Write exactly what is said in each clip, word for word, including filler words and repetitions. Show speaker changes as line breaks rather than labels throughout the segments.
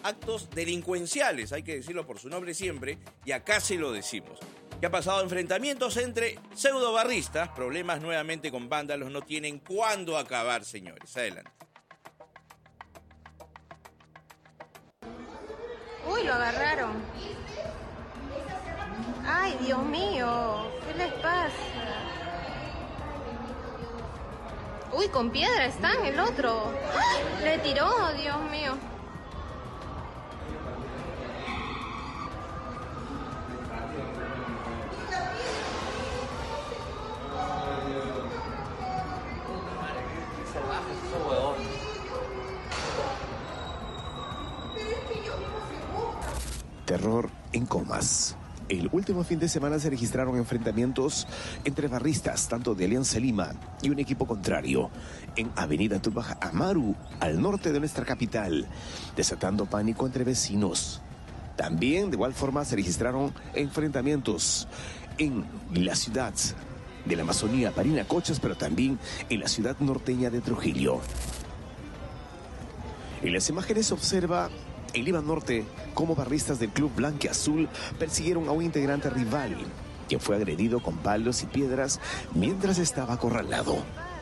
actos delincuenciales, hay que decirlo por su nombre siempre, y acá se lo decimos. ¿Qué ha pasado? Enfrentamientos entre pseudobarristas, problemas nuevamente con vándalos, no tienen cuándo acabar, señores. Adelante.
Uy, lo agarraron. Ay, Dios mío, ¿qué les pasa? Uy, con piedra están el otro. ¡Ay! Le tiró, Dios mío.
Terror en Comas. El último fin de semana se registraron enfrentamientos entre barristas, tanto de Alianza Lima y un equipo contrario, en Avenida Tupac Amaru, al norte de nuestra capital, desatando pánico entre vecinos. También, de igual forma, se registraron enfrentamientos en la ciudad de la Amazonía, Parinacochas, pero también en la ciudad norteña de Trujillo. En las imágenes se observa en Lima Norte cómo barristas del club Blanquiazul persiguieron a un integrante rival, quien fue agredido con palos y piedras mientras estaba acorralado.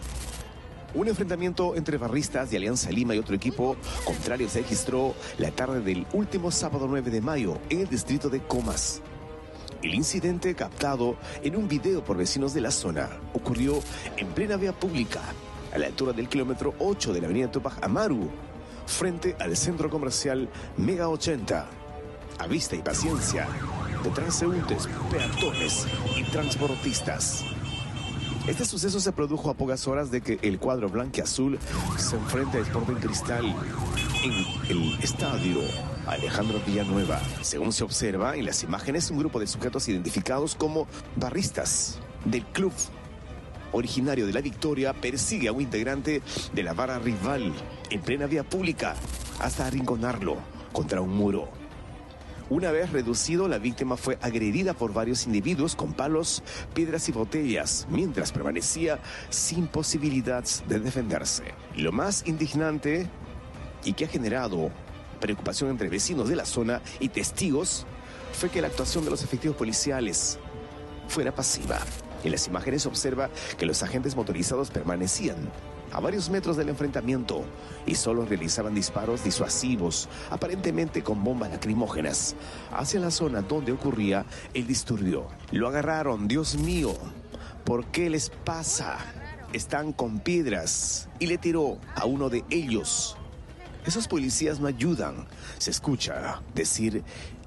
Un enfrentamiento entre barristas de Alianza Lima y otro equipo contrario se registró la tarde del último sábado nueve de mayo en el distrito de Comas. El incidente, captado en un video por vecinos de la zona, ocurrió en plena vía pública, a la altura del kilómetro ocho de la avenida Tupac Amaru, frente al centro comercial Mega ochenta, a vista y paciencia de transeúntes, peatones y transportistas. Este suceso se produjo a pocas horas de que el cuadro blanquiazul se enfrenta a Sporting Cristal en el estadio Alejandro Villanueva. Según se observa en las imágenes, un grupo de sujetos identificados como barristas del club originario de La Victoria persigue a un integrante de la barra rival en plena vía pública hasta arrinconarlo contra un muro. Una vez reducido, la víctima fue agredida por varios individuos con palos, piedras y botellas, mientras permanecía sin posibilidad de defenderse. Lo más indignante y que ha generado preocupación entre vecinos de la zona y testigos fue que la actuación de los efectivos policiales fuera pasiva. En las imágenes se observa que los agentes motorizados permanecían a varios metros del enfrentamiento y solo realizaban disparos disuasivos, aparentemente con bombas lacrimógenas, hacia la zona donde ocurría el disturbio. Lo agarraron, Dios mío, ¿por qué les pasa? Están con piedras, y le tiró a uno de ellos. Esos policías no ayudan, se escucha decir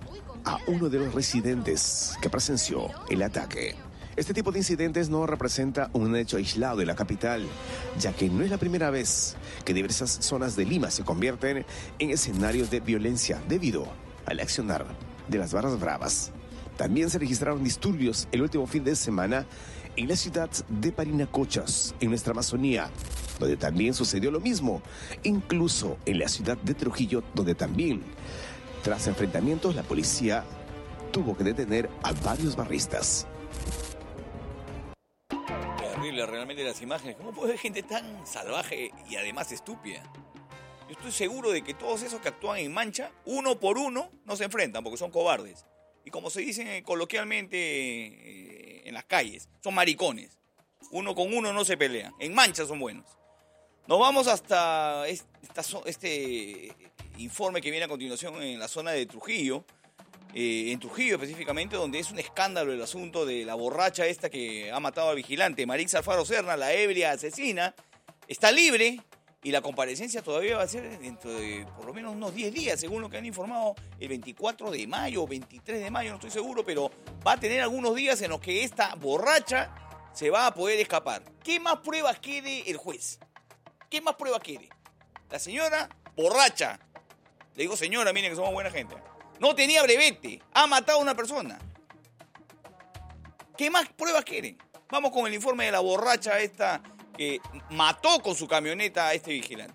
a uno de los residentes que presenció el ataque. Este tipo de incidentes no representa un hecho aislado en la capital, ya que no es la primera vez que diversas zonas de Lima se convierten en escenarios de violencia debido al accionar de las barras bravas. También se registraron disturbios el último fin de semana en la ciudad de Parinacochas, en nuestra Amazonía, donde también sucedió lo mismo, incluso en la ciudad de Trujillo, donde también, tras enfrentamientos, la policía tuvo que detener a varios barristas.
Terrible realmente las imágenes. ¿Cómo puede haber gente tan salvaje y además estúpida? Yo estoy seguro de que todos esos que actúan en mancha, uno por uno, no se enfrentan porque son cobardes. Y como se dice coloquialmente eh, en las calles, son maricones. Uno con uno no se pelea. En mancha son buenos. Nos vamos hasta esta, este informe que viene a continuación en la zona de Trujillo. Eh, en Trujillo específicamente, donde es un escándalo el asunto de la borracha esta que ha matado al vigilante, Marix Alfaro Serna, la ebria asesina, está libre y la comparecencia todavía va a ser dentro de por lo menos unos diez días, según lo que han informado, el veinticuatro de mayo o veintitrés de mayo, no estoy seguro, pero va a tener algunos días en los que esta borracha se va a poder escapar. ¿Qué más pruebas quiere el juez? ¿Qué más pruebas quiere? La señora borracha, le digo señora, miren que somos buena gente, no tenía brevete, ha matado a una persona. ¿Qué más pruebas quieren? Vamos con el informe de la borracha esta que mató con su camioneta a este vigilante.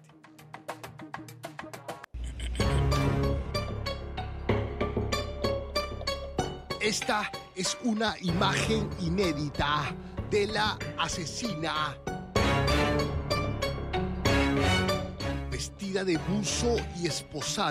Esta es una imagen inédita de la asesina. Vestida de buzo y esposada.